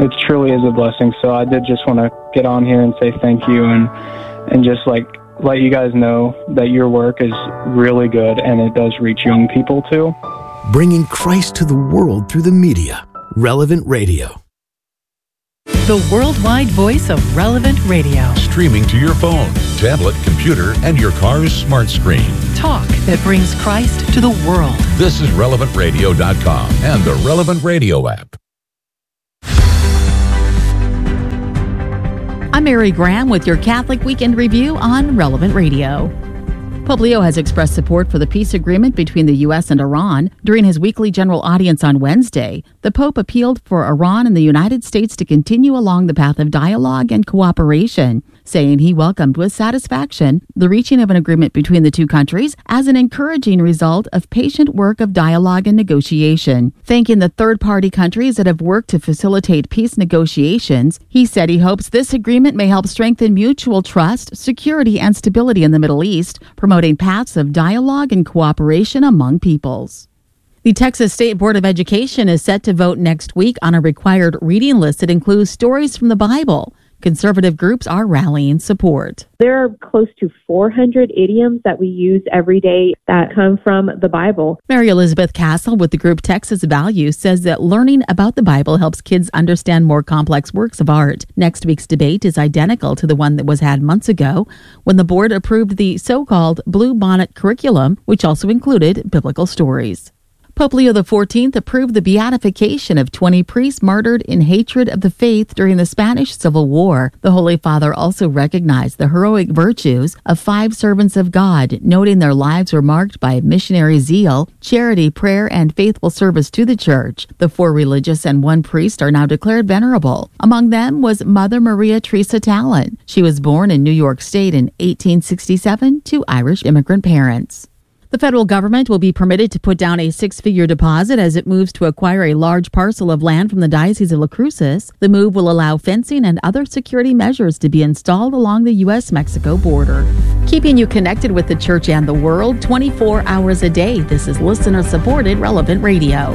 it truly is a blessing. So I did just want to get on here and say thank you and just like let you guys know that your work is really good and it does reach young people too. Bringing Christ to the world through the media. Relevant Radio. The worldwide voice of Relevant Radio. Streaming to your phone, tablet, computer, and your car's smart screen. Talk that brings Christ to the world. This is RelevantRadio.com and the Relevant Radio app. I'm Mary Graham with your Catholic Weekend Review on Relevant Radio. Pope Leo has expressed support for the peace agreement between the U.S. and Iran. During his weekly general audience on Wednesday, the Pope appealed for Iran and the United States to continue along the path of dialogue and cooperation, saying he welcomed with satisfaction the reaching of an agreement between the two countries as an encouraging result of patient work of dialogue and negotiation. Thanking the third-party countries that have worked to facilitate peace negotiations, he said he hopes this agreement may help strengthen mutual trust, security, and stability in the Middle East, promoting paths of dialogue and cooperation among peoples. The Texas State Board of Education is set to vote next week on a required reading list that includes stories from the Bible. Conservative groups are rallying support. There are close to 400 idioms that we use every day that come from the Bible. Mary Elizabeth Castle with the group Texas Value says that learning about the Bible helps kids understand more complex works of art. Next week's debate is identical to the one that was had months ago when the board approved the so-called Blue Bonnet curriculum, which also included biblical stories. Pope Leo XIV approved the beatification of 20 priests martyred in hatred of the faith during the Spanish Civil War. The Holy Father also recognized the heroic virtues of 5 servants of God, noting their lives were marked by missionary zeal, charity, prayer, and faithful service to the Church. The 4 religious and 1 priest are now declared venerable. Among them was Mother Maria Teresa Talon. She was born in New York State in 1867 to Irish immigrant parents. The federal government will be permitted to put down a 6-figure deposit as it moves to acquire a large parcel of land from the Diocese of Las Cruces. The move will allow fencing and other security measures to be installed along the U.S.-Mexico border. Keeping you connected with the Church and the world 24 hours a day. This is listener-supported Relevant Radio.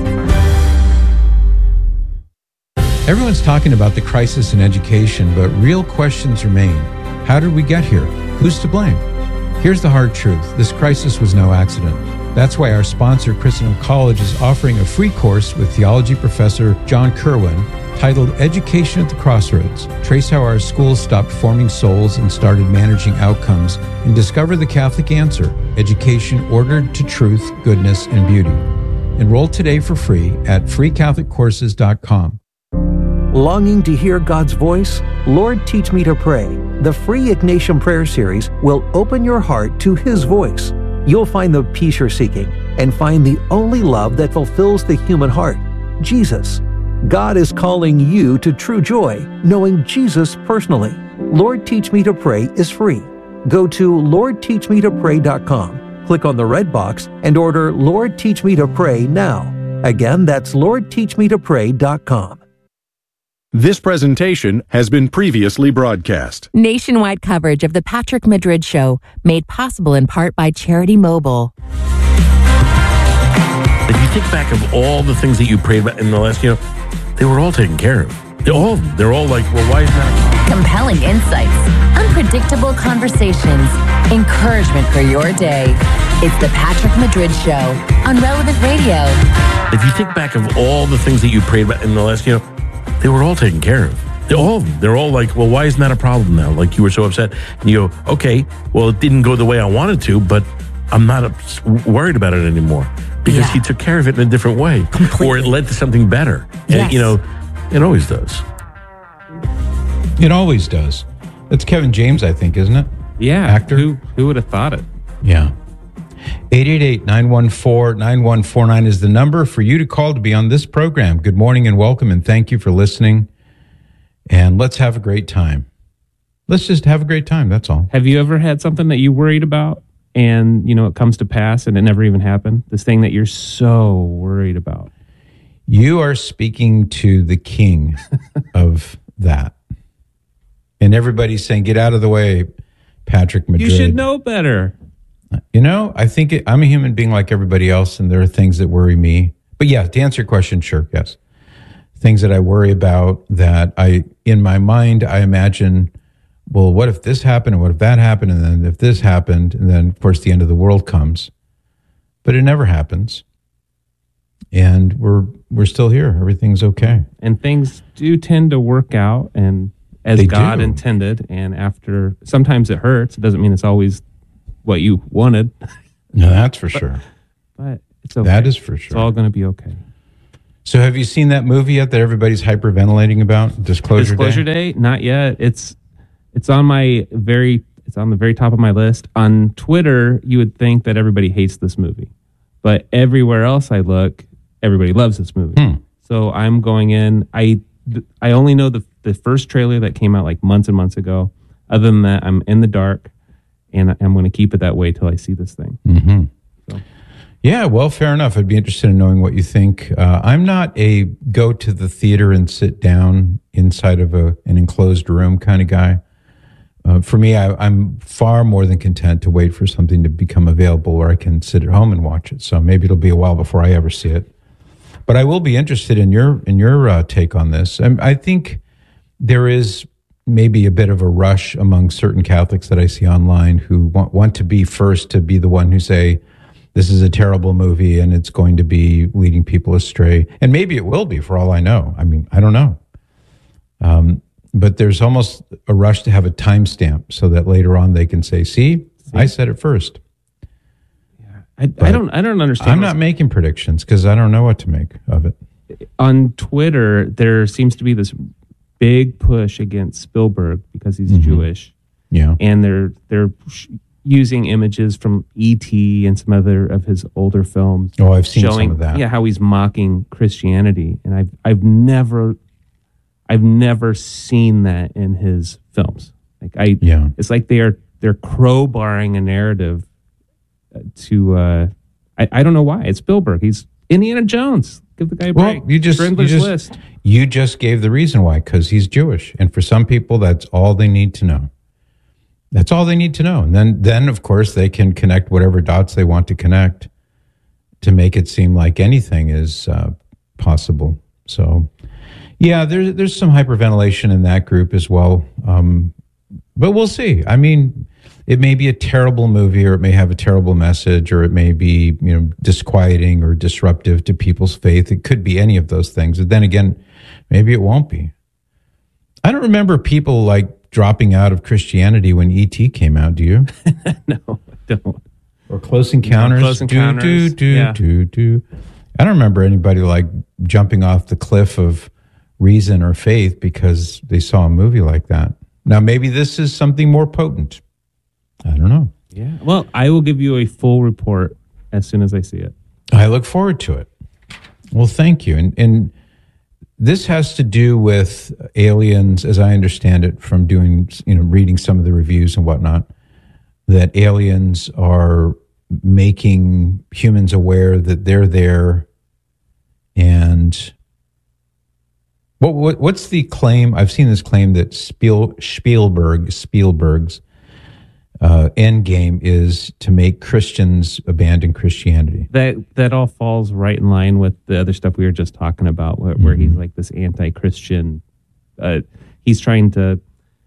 Everyone's talking about the crisis in education, but real questions remain. How did we get here? Who's to blame? Here's the hard truth. This crisis was no accident. That's why our sponsor, Christendom College, is offering a free course with theology professor John Kerwin titled Education at the Crossroads. Trace how our schools stopped forming souls and started managing outcomes, and discover the Catholic answer, education ordered to truth, goodness, and beauty. Enroll today for free at freecatholiccourses.com. Longing to hear God's voice? Lord, Teach Me to Pray. The free Ignatian Prayer Series will open your heart to His voice. You'll find the peace you're seeking and find the only love that fulfills the human heart, Jesus. God is calling you to true joy, knowing Jesus personally. Lord, Teach Me to Pray is free. Go to LordTeachMeToPray.com, click on the red box, and order Lord, Teach Me to Pray now. Again, that's LordTeachMeToPray.com. This presentation has been previously broadcast. Nationwide coverage of the Patrick Madrid Show, made possible in part by Charity Mobile. If you think back of all the things that you prayed about in the last, they were all taken care of. They're all like, well, why is that? Compelling insights, unpredictable conversations, encouragement for your day. It's the Patrick Madrid Show on Relevant Radio. If you think back of all the things that you prayed about in the last, they were all taken care of. They're all like, well, why isn't that a problem now? Like, you were so upset. And you go, okay, well, it didn't go the way I wanted to, but I'm not worried about it anymore because He took care of it in a different way. Completely. Or it led to something better. And, it always does. It always does. That's Kevin James, I think, isn't it? Yeah. Actor. Who would have thought it? Yeah. 888-914-9149 is the number for you to call to be on this program. Good morning and welcome, and thank you for listening. And let's have a great time. Let's just have a great time, that's all. Have you ever had something that you worried about and, it comes to pass and it never even happened? This thing that you're so worried about. You are speaking to the king of that. And everybody's saying, get out of the way, Patrick Madrid. You should know better. I think I'm a human being like everybody else, and there are things that worry me. But yeah, to answer your question, sure, yes. things that I worry about that in my mind, I imagine, well, what if this happened and what if that happened? And then if this happened, and then of course the end of the world comes, but it never happens. And we're still here. Everything's okay. And things do tend to work out and as They God do. intended. And after, sometimes it hurts. It doesn't mean it's always what you wanted. No, that's for sure. But it's okay. That is for sure. It's all going to be okay. So have you seen that movie yet that everybody's hyperventilating about? Disclosure Day? Not yet. It's on the very top of my list. On Twitter, you would think that everybody hates this movie. But everywhere else I look, everybody loves this movie. So I'm going in. I only know the first trailer that came out like months and months ago. Other than that, I'm in the dark, and I'm going to keep it that way till I see this thing. Mm-hmm. So. Yeah, well, fair enough. I'd be interested in knowing what you think. I'm not a go to the theater and sit down inside of an enclosed room kind of guy. For me, I'm far more than content to wait for something to become available where I can sit at home and watch it. So maybe it'll be a while before I ever see it. But I will be interested in your take on this. I think there is maybe a bit of a rush among certain Catholics that I see online who want to be first to be the one who say, this is a terrible movie and it's going to be leading people astray. And maybe it will be for all I know. I mean, I don't know. But there's almost a rush to have a timestamp so that later on they can say, see, I said it first. Yeah, I don't understand. I'm not making predictions because I don't know what to make of it. On Twitter, there seems to be this big push against Spielberg because he's Jewish. Yeah. And they're using images from E.T. and some other of his older films. Oh, I've seen showing, some of that. Yeah, how he's mocking Christianity. And I've never seen that in his films. It's like they're crowbarring a narrative to I don't know why. It's Spielberg. He's Indiana Jones. Give the guy a break. Well, List. You just gave the reason why, because he's Jewish. And for some people, that's all they need to know. That's all they need to know. And then of course, they can connect whatever dots they want to connect to make it seem like anything is possible. So, yeah, there's some hyperventilation in that group as well. But we'll see. I mean, it may be a terrible movie, or it may have a terrible message, or it may be, disquieting or disruptive to people's faith. It could be any of those things. But then again, maybe it won't be. I don't remember people like dropping out of Christianity when E.T. came out. Do you? No, I don't. Or Close Encounters. Close Encounters. I don't remember anybody like jumping off the cliff of reason or faith because they saw a movie like that. Now, maybe this is something more potent. I don't know. Yeah. Well, I will give you a full report as soon as I see it. I look forward to it. Well, thank you. And this has to do with aliens, as I understand it, from doing, reading some of the reviews and whatnot, that aliens are making humans aware that they're there. And what's the claim? I've seen this claim that Spielberg's end game is to make Christians abandon Christianity. That all falls right in line with the other stuff we were just talking about, where he's like this anti-Christian. He's trying to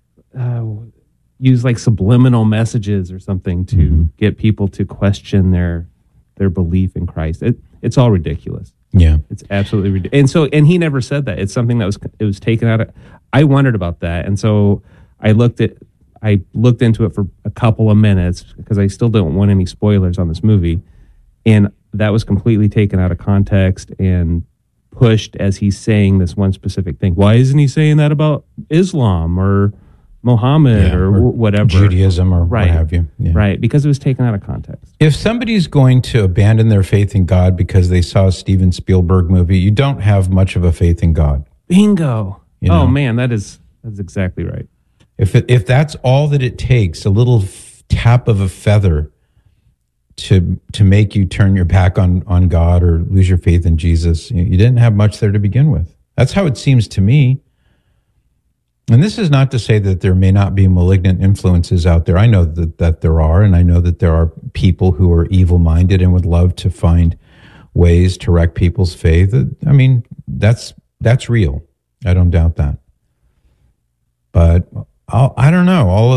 use like subliminal messages or something to get people to question their belief in Christ. It's all ridiculous. Yeah, it's absolutely ridiculous. And he never said that. It's something that was taken out of. I wondered about that, and so I looked into it for a couple of minutes because I still don't want any spoilers on this movie, and that was completely taken out of context and pushed as he's saying this one specific thing. Why isn't he saying that about Islam or Muhammad or whatever, Judaism or what have you? Yeah. Right, because it was taken out of context. If somebody's going to abandon their faith in God because they saw a Steven Spielberg movie, you don't have much of a faith in God. Bingo. Oh man, that's exactly right. If that's all that it takes, a little tap of a feather to make you turn your back on God or lose your faith in Jesus, you didn't have much there to begin with. That's how it seems to me. And this is not to say that there may not be malignant influences out there. I know that there are, and I know that there are people who are evil-minded and would love to find ways to wreck people's faith. I mean, that's That's real. I don't doubt that. But I don't know. All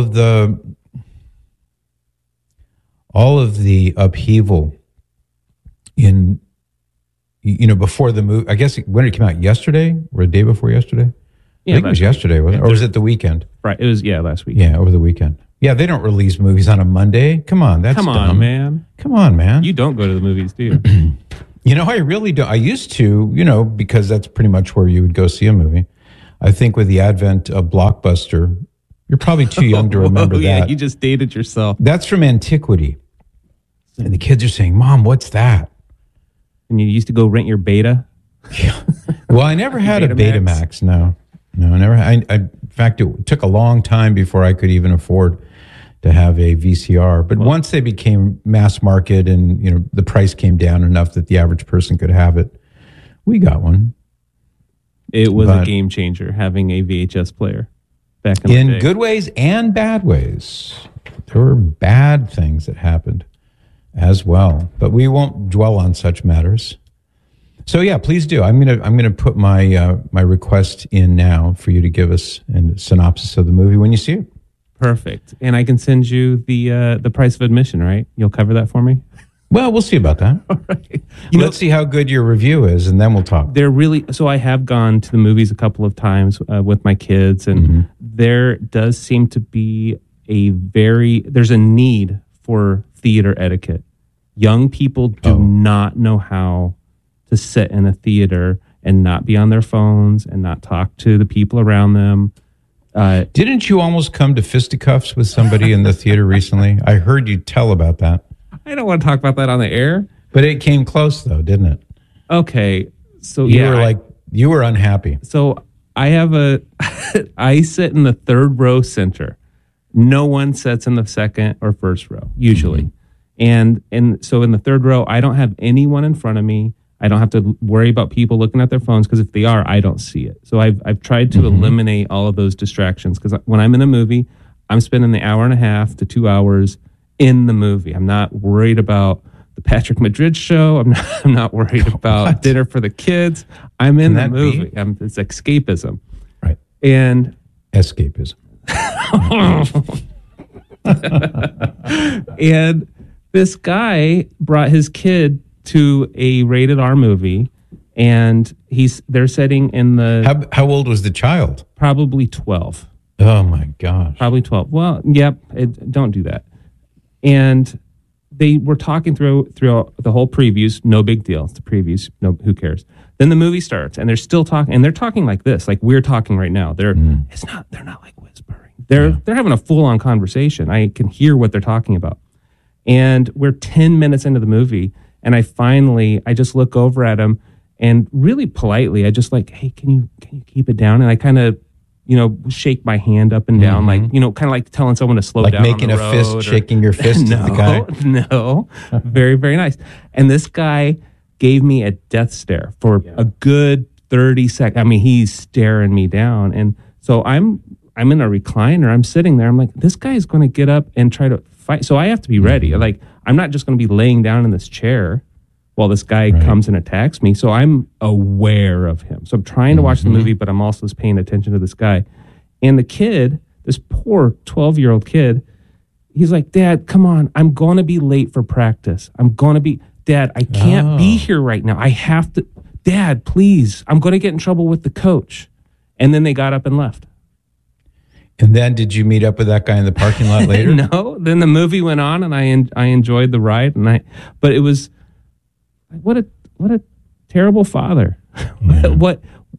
of the upheaval in, before the movie, I guess when it came out yesterday or the day before yesterday? Yeah, I think it was yesterday, wasn't it? Or was it the weekend? Right. It was, last week. Yeah, over the weekend. Yeah, they don't release movies on a Monday. Come on, that's dumb. Man. Come on, man. You don't go to the movies, do you? I really don't. I used to, because that's pretty much where you would go see a movie. I think with the advent of Blockbuster, you're probably too young to remember that. Yeah, you just dated yourself. That's from antiquity. And the kids are saying, Mom, what's that? And you used to go rent your Beta? Yeah. Well, I never had a Betamax. No, I never. In fact, it took a long time before I could even afford to have a VCR. But once they became mass market and, the price came down enough that the average person could have it, we got one. It was a game changer having a VHS player back in the day. In good ways and bad ways. There were bad things that happened as well. But we won't dwell on such matters. So yeah, please do. I'm gonna put my my request in now for you to give us a synopsis of the movie when you see it. Perfect. And I can send you the price of admission, right? You'll cover that for me? Well, we'll see about that. All right. Let's see how good your review is, and then we'll talk. So I have gone to the movies a couple of times with my kids, and there does seem to be there's a need for theater etiquette. Young people do not know how to sit in a theater and not be on their phones and not talk to the people around them. Didn't you almost come to fisticuffs with somebody in the theater recently? I heard you tell about that. I don't want to talk about that on the air. But it came close, though, didn't it? Okay. So, you were unhappy. So, I have I sit in the third row center. No one sits in the second or first row, usually. And so in the third row, I don't have anyone in front of me. I don't have to worry about people looking at their phones because if they are, I don't see it. So I've tried to eliminate all of those distractions because when I'm in a movie, I'm spending the hour and a half to 2 hours in the movie. I'm not worried about the Patrick Madrid show. I'm not worried about dinner for the kids. I'm in the movie. It's escapism. Right. And escapism. And this guy brought his kid to a rated R movie, and they're sitting in the... How old was the child? Probably 12. Oh my gosh. Probably 12. Well, yep, don't do that. And they were talking through the whole previews. No big deal. It's the previews. No, who cares? Then the movie starts, and they're still talking, and they're talking like this, like we're talking right now. They're not like whispering. They're having a full-on conversation. I can hear what they're talking about. And we're 10 minutes into the movie, and I just look over at him, and really politely, I just like, hey, can you keep it down? And I kind of, shake my hand up and down, like, kind of like telling someone to slow down. Like making a fist, shaking your fist at the guy? No. Very, very nice. And this guy gave me a death stare for a good 30 seconds. I mean, he's staring me down. And so I'm in a recliner. I'm sitting there. I'm like, this guy is going to get up and try to fight. So I have to be ready. Like, I'm not just going to be laying down in this chair while this guy comes and attacks me. So I'm aware of him. So I'm trying to watch the movie, but I'm also paying attention to this guy. And the kid, this poor 12-year-old kid, he's like, Dad, come on. I'm going to be late for practice. Dad, I can't be here right now. I have to. Dad, please. I'm going to get in trouble with the coach. And then they got up and left. And then did you meet up with that guy in the parking lot later? No. Then the movie went on, and I enjoyed the ride. But it was what a terrible father. Yeah.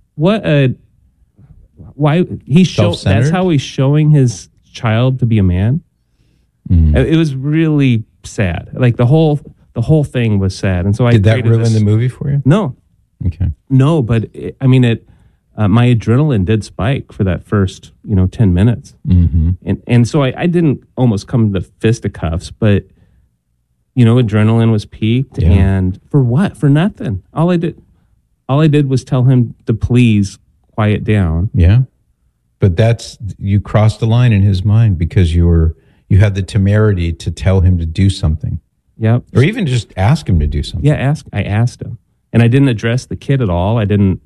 Why he showed? That's how he's showing his child to be a man. It was really sad. Like the whole thing was sad. And so did that ruin the movie for you? No. Okay. No, but my adrenaline did spike for that first 10 minutes. And so I didn't almost come to fisticuffs, but adrenaline was peaked. And for what? For nothing. All I did was tell him to please quiet down. Yeah. But you crossed the line in his mind because you had the temerity to tell him to do something. Yep. Or even just ask him to do something. Yeah, I asked him. And I didn't address the kid at all. I didn't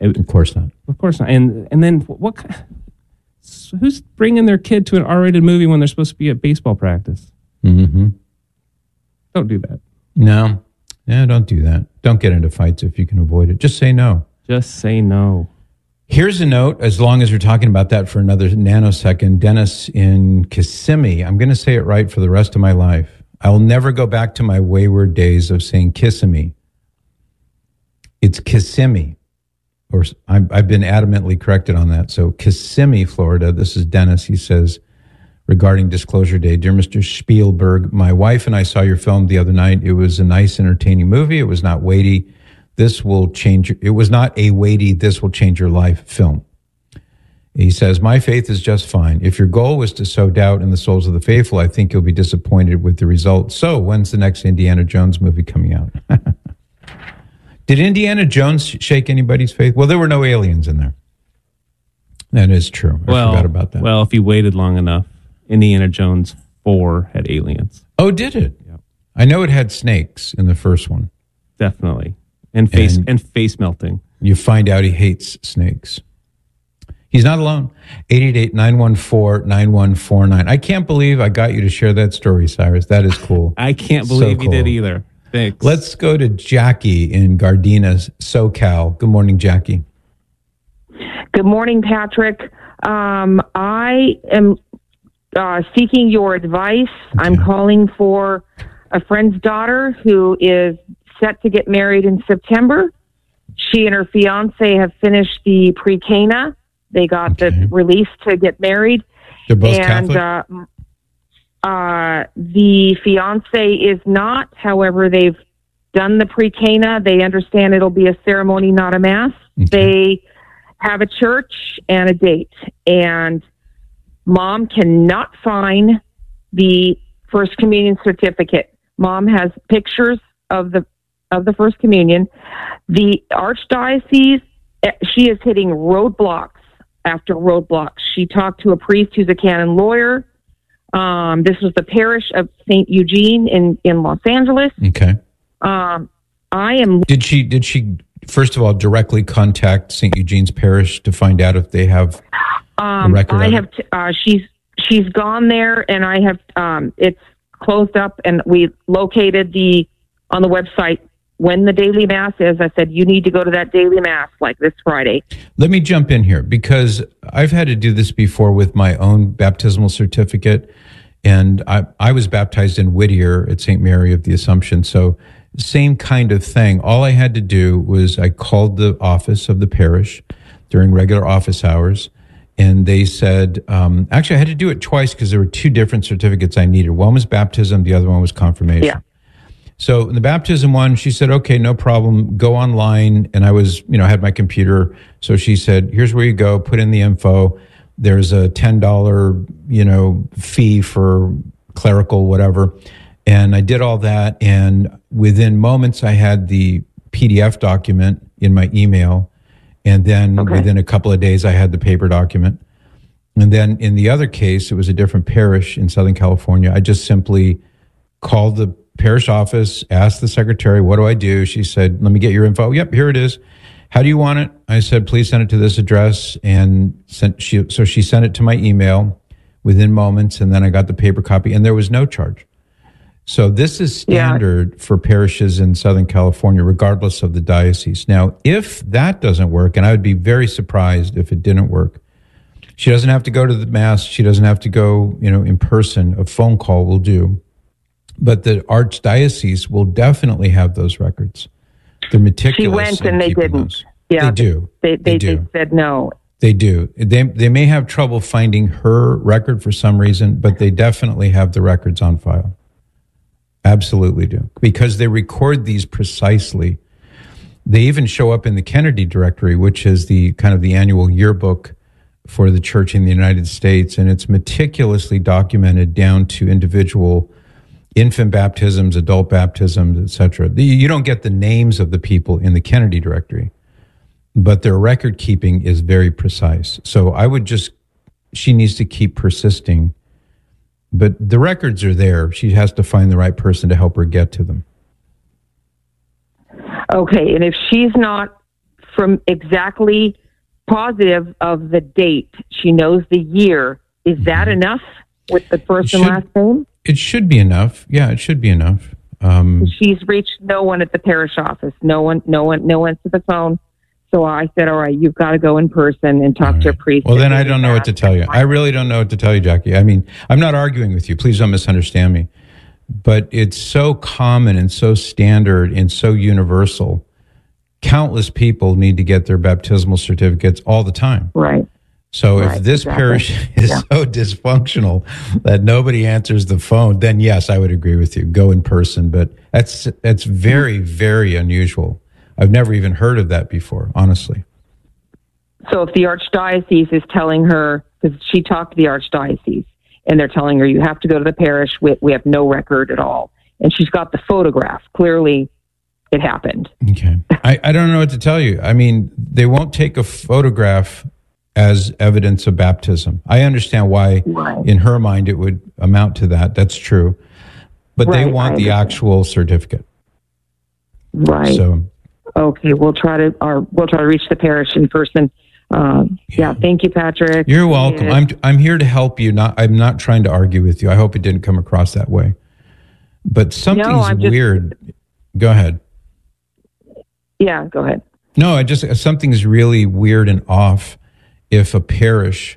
Of course not. Of course not. And then who's bringing their kid to an R-rated movie when they're supposed to be at baseball practice? Mm-hmm. Don't do that. No. Yeah, don't do that. Don't get into fights if you can avoid it. Just say no. Just say no. Here's a note, as long as we're talking about that for another nanosecond. Dennis in Kissimmee. I'm going to say it right for the rest of my life. I will never go back to my wayward days of saying Kissimmee. It's Kissimmee. Or I've been adamantly corrected on that. So Kissimmee, Florida. This is Dennis. He says, regarding Disclosure Day, dear Mr. Spielberg, my wife and I saw your film the other night. It was a nice, entertaining movie. It was not weighty. It was not a weighty, this will change your life film. He says, my faith is just fine. If your goal was to sow doubt in the souls of the faithful, I think you'll be disappointed with the results. So when's the next Indiana Jones movie coming out? Did Indiana Jones shake anybody's faith? Well, there were no aliens in there. That is true. I forgot about that. Well, if you waited long enough, Indiana Jones 4 had aliens. Oh, did it? Yep. I know it had snakes in the first one. Definitely. And face melting. You find out he hates snakes. He's not alone. 888-914-9149. I can't believe I got you to share that story, Cyrus. That is cool. I can't believe you did either. Thanks. Let's go to Jackie in Gardena, SoCal. Good morning, Jackie. Good morning, Patrick. I am seeking your advice. Okay. I'm calling for a friend's daughter who is set to get married in September. She and her fiance have finished the pre-Cana. They got the release to get married. They're both Catholic? The fiance is not. However, they've done the pre-Cana. They understand it'll be a ceremony, not a mass. Okay. They have a church and a date. And Mom cannot find the First Communion certificate. Mom has pictures of the First Communion. The Archdiocese, she is hitting roadblocks after roadblocks. She talked to a priest who's a canon lawyer. This was the parish of St. Eugene in Los Angeles. Okay. Did she first of all directly contact St. Eugene's parish to find out if they have a record? She's gone there, and I have it's closed up, and we located on the website when the daily mass is. I said, you need to go to that daily mass like this Friday. Let me jump in here because I've had to do this before with my own baptismal certificate. And I was baptized in Whittier at St. Mary of the Assumption. So same kind of thing. All I had to do was I called the office of the parish during regular office hours. And they said, actually I had to do it twice because there were two different certificates I needed. One was baptism. The other one was confirmation. Yeah. So in the baptism one, she said, okay, no problem. Go online. And I was, had my computer. So she said, here's where you go, put in the info. There's a $10, fee for clerical, whatever. And I did all that. And within moments, I had the PDF document in my email. And then within a couple of days, I had the paper document. And then in the other case, it was a different parish in Southern California. I just simply called the parish office, asked the secretary, what do I do? She said, let me get your info. Yep, here it is. How do you want it? I said, please send it to this address. And she sent it to my email within moments. And then I got the paper copy and there was no charge. So this is standard for parishes in Southern California, regardless of the diocese. Now, if that doesn't work, and I would be very surprised if it didn't work, she doesn't have to go to the mass. She doesn't have to go, in person. A phone call will do. But the Archdiocese will definitely have those records. They're meticulous. She went and they didn't. Those. Yeah, they do. They said no. They do. They may have trouble finding her record for some reason, but they definitely have the records on file. Absolutely do. Because they record these precisely. They even show up in the Kennedy Directory, which is the kind of the annual yearbook for the church in the United States. And it's meticulously documented down to individual infant baptisms, adult baptisms, etc. You don't get the names of the people in the Kennedy Directory, but their record keeping is very precise. So she needs to keep persisting, but the records are there. She has to find the right person to help her get to them. Okay, and if she's not from exactly positive of the date. She knows the year. Is that enough with the first and last name? It should be enough. Yeah, it should be enough. She's reached no one at the parish office. No one to the phone. So I said, all right, you've got to go in person and talk to a priest. Well, then I don't know what to tell you. I really don't know what to tell you, Jackie. I mean, I'm not arguing with you. Please don't misunderstand me. But it's so common and so standard and so universal. Countless people need to get their baptismal certificates all the time. Right. So if this parish is so dysfunctional that nobody answers the phone, then yes, I would agree with you. Go in person. But that's very, very unusual. I've never even heard of that before, honestly. So if the archdiocese is telling her, because she talked to the archdiocese, and they're telling her, you have to go to the parish, we have no record at all. And she's got the photograph. Clearly, it happened. Okay. I don't know what to tell you. I mean, they won't take a photograph as evidence of baptism. I understand why, in her mind, it would amount to that. That's true. But they want the actual certificate. Right. So, okay, we'll try to reach the parish in person. Yeah, thank you, Patrick. You're welcome. I'm here to help you. I'm not trying to argue with you. I hope it didn't come across that way. But something's weird. Go ahead. Yeah, go ahead. No, something's really weird and off if a parish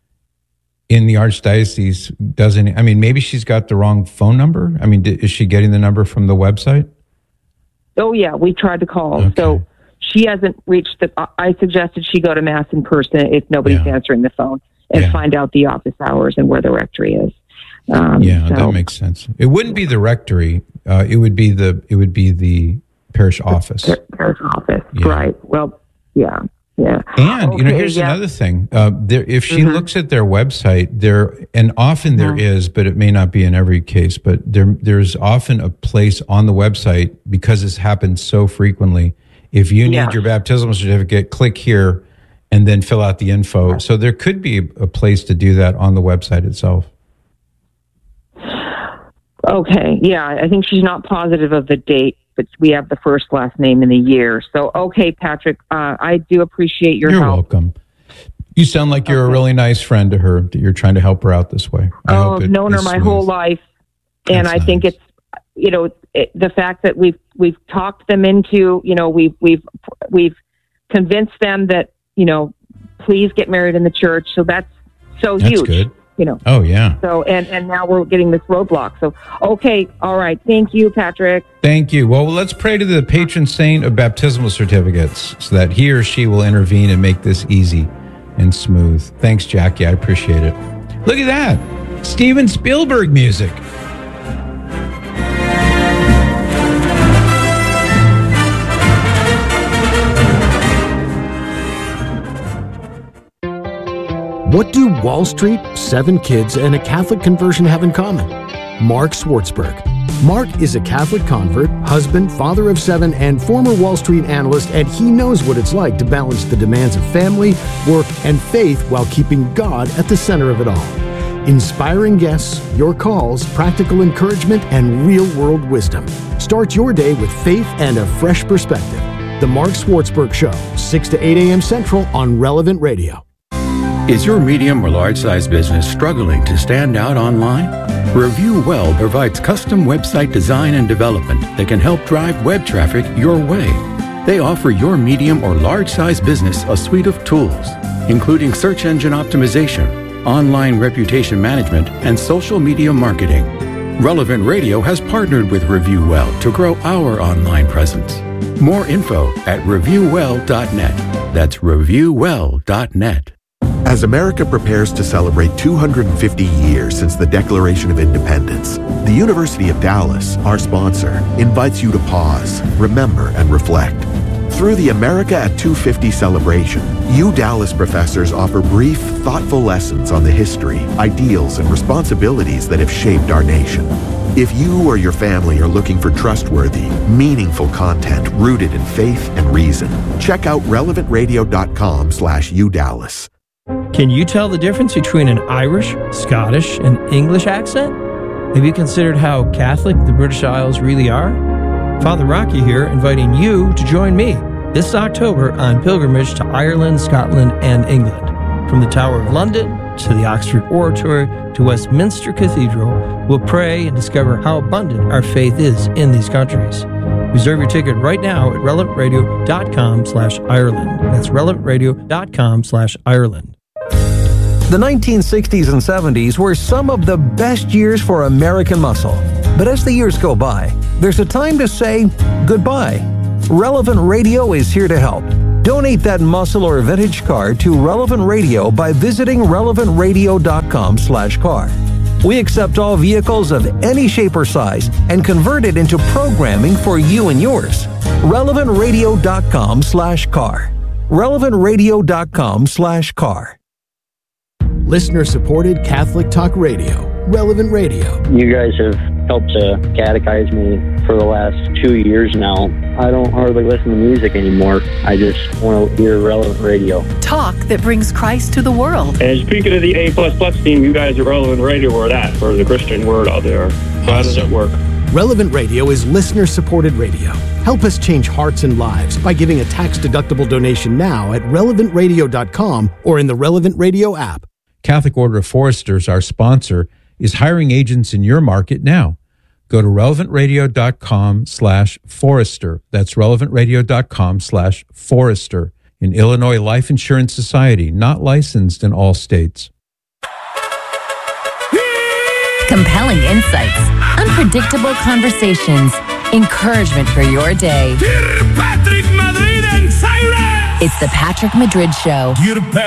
in the archdiocese doesn't. I mean, maybe she's got the wrong phone number. I mean, is she getting the number from the website? Oh, yeah, we tried to call. Okay. So she hasn't reached I suggested she go to Mass in person if nobody's answering the phone and find out the office hours and where the rectory is. That makes sense. It wouldn't be the rectory. It would be the parish office. Parish office, right. Well, yeah. And, here's another thing. If she looks at their website, and often there is, but it may not be in every case, but there's often a place on the website, because this happens so frequently. If you need your baptismal certificate, click here and then fill out the info. So there could be a place to do that on the website itself. Okay, yeah, I think she's not positive of the date, but we have the first, last name, and the year. So, okay, Patrick, I do appreciate your help. You're welcome. You sound like you're a really nice friend to her, that you're trying to help her out this way. I've known her my whole life, and I think it's, the fact that we've talked them into, we've convinced them that, please get married in the church. So that's huge. Good. Oh, yeah. So, and now we're getting this roadblock. So, okay. All right. Thank you, Patrick. Thank you. Well, let's pray to the patron saint of baptismal certificates so that he or she will intervene and make this easy and smooth. Thanks, Jackie. I appreciate it. Look at that. Steven Spielberg music. What do Wall Street, 7 kids, and a Catholic conversion have in common? Mark Swartzberg. Mark is a Catholic convert, husband, father of 7, and former Wall Street analyst, and he knows what it's like to balance the demands of family, work, and faith while keeping God at the center of it all. Inspiring guests, your calls, practical encouragement, and real-world wisdom. Start your day with faith and a fresh perspective. The Mark Swartzberg Show, 6 to 8 a.m. Central on Relevant Radio. Is your medium or large-size business struggling to stand out online? Review Well provides custom website design and development that can help drive web traffic your way. They offer your medium or large-size business a suite of tools, including search engine optimization, online reputation management, and social media marketing. Relevant Radio has partnered with Review Well to grow our online presence. More info at reviewwell.net. That's reviewwell.net. As America prepares to celebrate 250 years since the Declaration of Independence, the University of Dallas, our sponsor, invites you to pause, remember, and reflect. Through the America at 250 celebration, Dallas professors offer brief, thoughtful lessons on the history, ideals, and responsibilities that have shaped our nation. If you or your family are looking for trustworthy, meaningful content rooted in faith and reason, check out relevantradio.com/UDallas. Can you tell the difference between an Irish, Scottish, and English accent? Have you considered how Catholic the British Isles really are? Father Rocky here, inviting you to join me this October on pilgrimage to Ireland, Scotland, and England. From the Tower of London to the Oxford Oratory to Westminster Cathedral, we'll pray and discover how abundant our faith is in these countries. Reserve your ticket right now at relevantradio.com/Ireland. That's relevantradio.com/Ireland. The 1960s and 70s were some of the best years for American muscle. But as the years go by, there's a time to say goodbye. Relevant Radio is here to help. Donate that muscle or vintage car to Relevant Radio by visiting relevantradio.com/car. We accept all vehicles of any shape or size and convert it into programming for you and yours. relevantradio.com/car. relevantradio.com/car. Listener-supported Catholic Talk Radio, Relevant Radio. You guys have helped to catechize me for the last 2 years now. I don't hardly listen to music anymore. I just want to hear Relevant Radio. Talk that brings Christ to the world. And speaking of the A++ team, you guys at Relevant Radio are that for the Christian word out there. How does it work? Relevant Radio is listener-supported radio. Help us change hearts and lives by giving a tax-deductible donation now at relevantradio.com or in the Relevant Radio app. Catholic Order of Foresters, our sponsor, is hiring agents in your market now. Go to relevantradio.com/forester. That's relevantradio.com/forester. An Illinois Life Insurance Society, not licensed in all states. Compelling insights, unpredictable conversations, encouragement for your day. Dear Patrick Madrid and Cyrus! It's the Patrick Madrid Show.